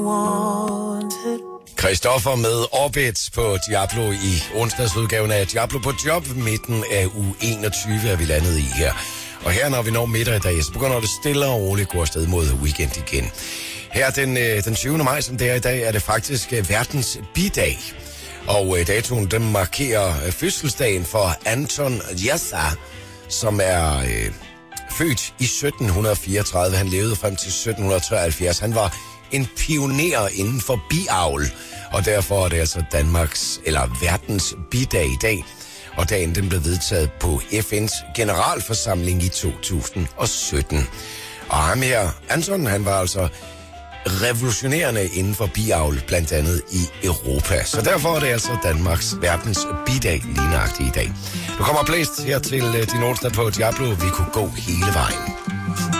Christoffer med Orbit på Diablo i onsdagsudgaven af Diablo på Job. Midten af uge 21 er vi landet i her. Og her, når vi når middag i dag, så begynder det stille og roligt gå afsted mod weekend igen. Her den 20. maj, som det er i dag, er det faktisk verdens bidag. Og datoen, den markerer fødselsdagen for Anton Yassa, som er født i 1734. Han levede frem til 1773. Han var en pioner inden for biavl, og derfor er det altså verdens bidag i dag. Og dagen den blev vedtaget på FN's generalforsamling i 2017. Og ham her, Anton, han var altså revolutionerende inden for biavl, blandt andet i Europa. Så derfor er det altså Danmarks verdens bidag lige nøjagtigt i dag. Du kommer blæst her til din onsdag på Diablo. Vi kunne gå hele vejen.